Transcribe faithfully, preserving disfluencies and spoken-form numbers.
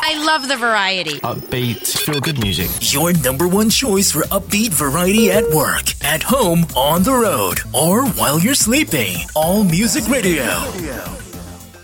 I love the variety. Upbeat, feel good music. Your number one choice for upbeat variety at work, at home, on the road, or while you're sleeping. All Music Radio.